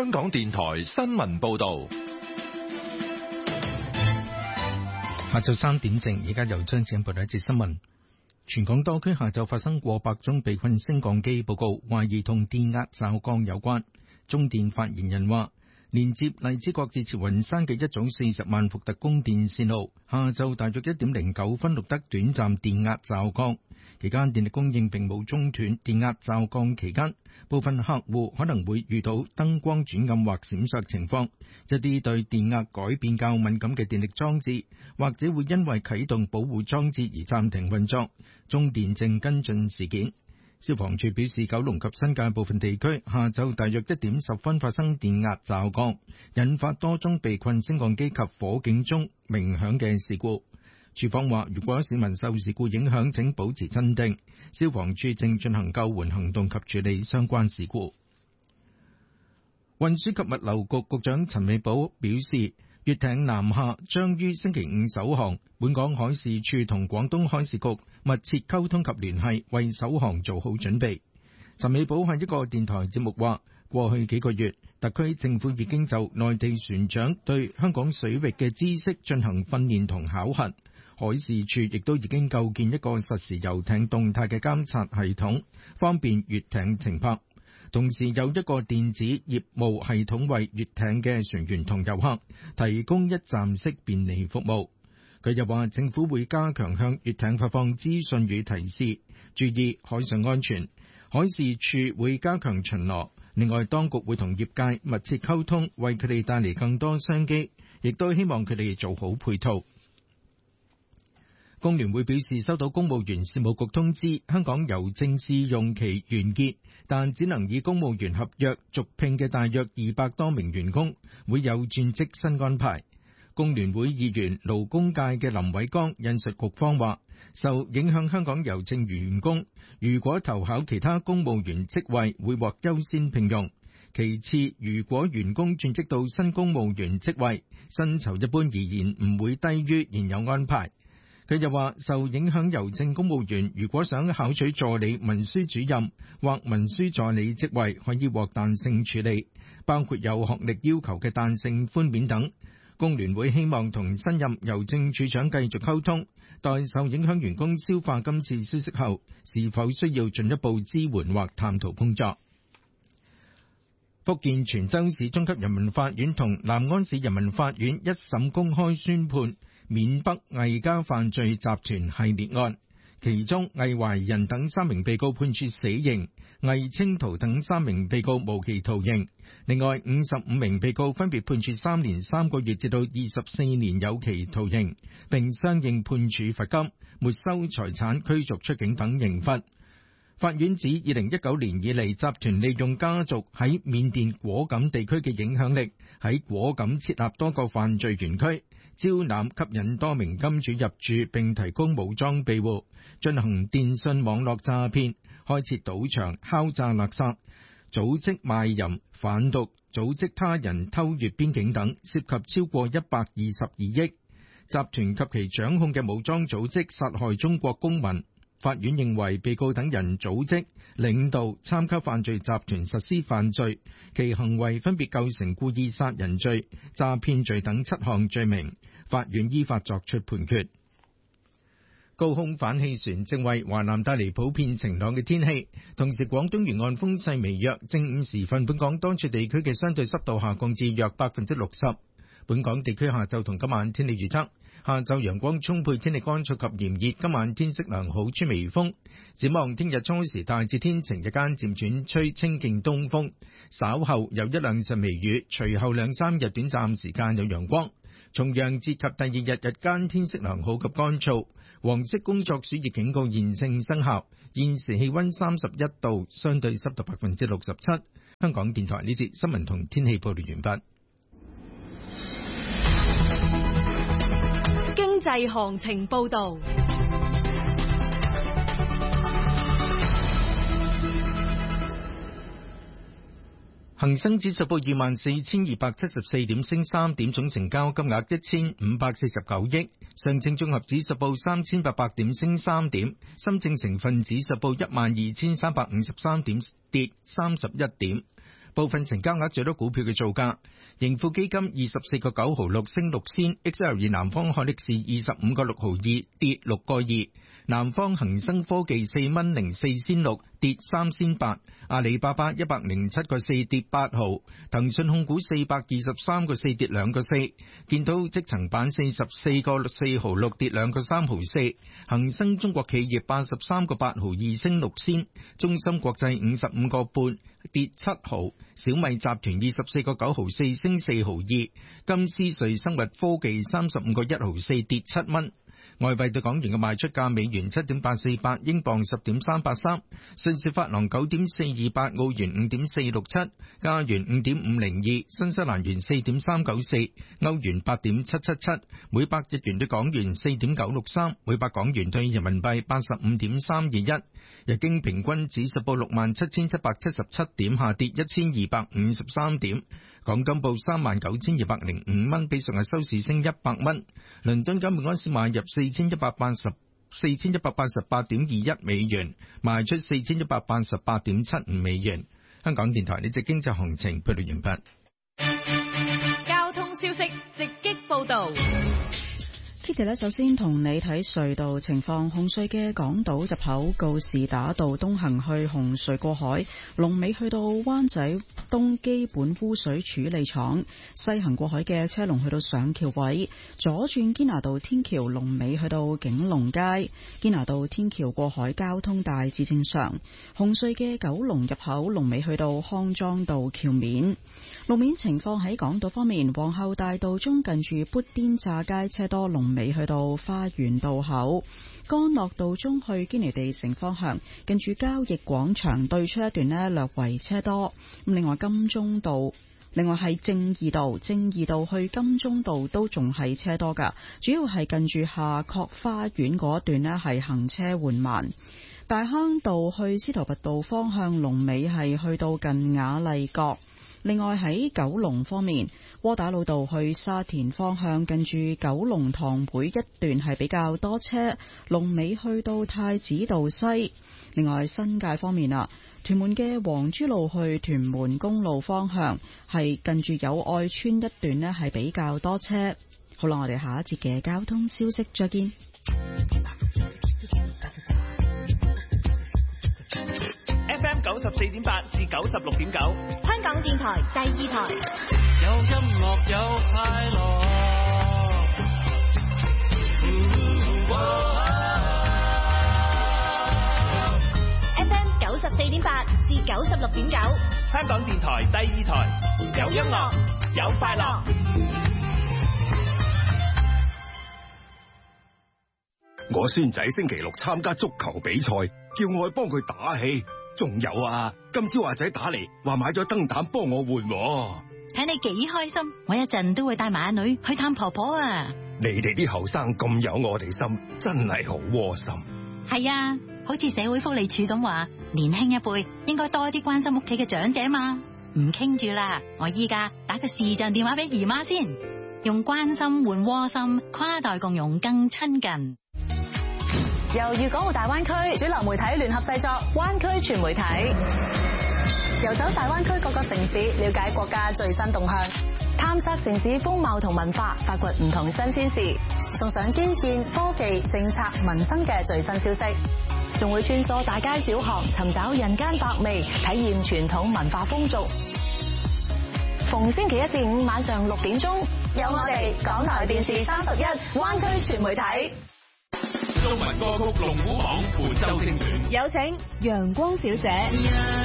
香港電台新聞報道。 下晝3點正，而家由張子欣報道一節新聞。全港多區下晝發生過百宗被困升降機報告，懷疑同電壓驟降有關。中電發言人話，連接荔枝角至慈雲山嘅一組40萬伏特供電線路，下晝大約1點09分錄得短暫電壓驟降，期間電力供應並冇中斷。電壓驟降期間，部分客戶可能會遇到燈光轉暗或閃爍情況，一啲對電壓改變較敏感嘅電力裝置，或者會因為啟動保護裝置而暫停運作。中電正跟進事件。消防處表示，九龍及新界部分地區下晝大約1點10分發生電壓驟降，引發多宗被困升降機及火警鐘鳴響嘅事故。處方話，如果市民受事故影響，請保持鎮定。消防處正進行救援行動及處理相關事故。運輸及物流局局長陳美寶表示，粵艇南下將於星期五首航，本港海事處同廣東海事局密切溝通及聯繫，為首航做好準備。陳美寶喺一個電台節目話，過去幾個月，特區政府已經就內地船長對香港水域嘅知識進行訓練同考核，海事處亦都已經構建一個實時遊艇動態嘅監察系統，方便粵艇停泊。同時有一個電子業務系統為粵艇嘅船員同遊客提供一站式便利服務。佢又話，政府會加強向粵艇發放資訊與提示，注意海上安全。海事處會加強巡邏。另外，當局會同業界密切溝通，為佢哋帶嚟更多商機，亦都希望佢哋做好配套。工聯會表示，收到公務員事務局通知，香港郵政試用期完結，但只能以公務員合約續聘嘅大約200多名員工會有轉職新安排。工聯會議員勞工界嘅林偉江引述局方話，受影響香港郵政員工如果投考其他公務員職位會獲優先聘用，其次如果員工轉職到新公務員職位，薪酬一般而言唔會低於現有安排。佢又話，受影響郵政公務員如果想考取助理文書主任或文書助理職位，可以獲彈性處理，包括有學歷要求嘅彈性寬免等。工聯會希望同新任郵政處長繼續溝通，待受影響員工消化今次消息後，是否需要進一步支援或探討工作。福建泉州市中級人民法院同南安市人民法院一審公開宣判緬北魏家犯罪集團系列案，其中魏懷仁等3名被告判處死刑，魏清圖等3名被告無期徒刑，另外55名被告分別判處3年3個月至到24年有期徒刑，並相應判處罰金、沒收財產、驅逐出境等刑罰。法院指2019年以嚟，集團利用家族喺緬甸果敢地區嘅影響力，喺果敢設立多個犯罪園區，招攬吸引多名金主入住並提供武裝庇護，進行電信網絡詐騙，開設賭場、敲詐勒索、組織賣淫、販毒、組織他人偷越邊境等，涉及超過122億。集團及其掌控嘅武裝組織殺害中國公民。法院認為被告等人組織、領導、參加犯罪集團實施犯罪，其行為分別構成故意殺人罪、詐騙罪等7項罪名。法院依法作出判決。高空反氣旋正為華南帶嚟普遍晴朗嘅天氣，同時廣東沿岸風勢微弱。正午時分，本港多處地區嘅相對濕度下降至約60%。本港地區下晝同今晚天氣預測。下晝陽光充沛，天氣乾燥及炎熱，今晚天色良好，吹微風。展望聽日初時大致天晴，日間漸轉吹清勁東風，稍後有1-2陣微雨，隨後2-3日短暫時間有陽光。重陽節及第2日日間天色良好及乾燥。黃色工作暑熱警告現正生效。現時氣溫31度，相對濕度67%。香港電台呢節新聞同天氣報道完畢。 經濟行情報道。 恒生指數報24,274點，升3點，總成交金額1549億。上證綜合指數報3800點，升3點。深證成分指數報12353點，跌31點。 部分成交額最多股票嘅造價：盈富基金24個9毫6升6仙 ，XL 南方海力士25個6毫2跌6個2，南方恒生科技4蚊04仙6跌3仙8，阿里巴巴107個4跌8毫，騰訊控股423個4跌2個4，建滔積層板44個4毫6跌2個3毫4，恒生中國企業83個8毫2升6仙，中芯國際55個半跌7毫，小米集團24個9毫4升4毫2，金斯瑞生物科技35個1毫4跌7蚊。外幣對港元嘅賣出價：美元7.848，英鎊10.383，瑞士法郎9.428，澳元5.467，加元5.502，新西蘭元4.394，歐元8.777，每百日元對港元4.963，每百港元對人民幣85.321。日經平均指數報67,777點，下跌1253點。港金報39,205蚊，比上日收市升100蚊。倫敦金每盎司買入4,188.21美元，賣出4,188.75美元。香港電台呢隻經濟行情報道完畢。 交通消息直擊報道。 Kitty 呢，首先同你睇隧道情況。紅隧嘅港島入口告士打道東行去紅隧過海，龍尾去到灣仔東基本污水處理廠；西行過海嘅車龍去到上橋位，左轉堅拿道天橋龍尾去到景隆街。堅拿道天橋過海交通大致正常。紅隧嘅九龍入口龍尾去到康莊道橋面。路面情況喺港島方面，皇后大道中近住砵甸乍街車多，龍尾去到花園道口；干諾道中去堅尼地城方向，近住交易廣場對出一段呢略為車多。另外金鐘道，另外係正義道去金鐘道都仲係車多噶，主要係近住夏慤花園嗰段呢係行車緩慢。大坑道去司徒拔道方向，龍尾係去到近雅麗閣。另外喺九龍方面，窩打老道去沙田方向，近住九龍塘會一段係比較多車，龍尾去到太子道西。另外新界方面啊，屯門嘅黃珠路去屯門公路方向，係近住友愛村一段呢係比較多車。好啦，我哋下一節嘅交通消息再見。 FM 94.8至96.9， 香港電台第二台。 有音樂有快樂。 FM 94.8至96.9， 香港電台第二台。有音樂有快樂。 我孫仔星期六參加足球比賽，叫我去幫佢打氣。仲有啊，今朝阿仔打嚟話買咗燈膽幫我換。 睇你幾開心，我一陣都會帶埋阿女去探婆婆啊！ 你哋啲後生咁有我哋心，真係好窩心。 係啊，好似社會福利署咁話，年輕一輩應該多啲關心屋企嘅長者嘛。唔傾住啦，我依家打個視像電話俾姨媽先，用關心換窩心，跨代共融更親近。 由粵港澳大灣區主流媒體聯合製作，灣區全媒體遊走大灣區各個城市，了解國家最新動向，探索城市風貌同文化，發掘唔同新鮮事，送上基建、科技、政策、民生嘅最新消息，仲會穿梭大街小巷，尋找人間百味，體驗傳統文化風俗。逢星期一至五晚上6點鐘，有我哋港台電視31灣區全媒體。 中文歌曲龍虎榜本周精選， 有請陽光小姐。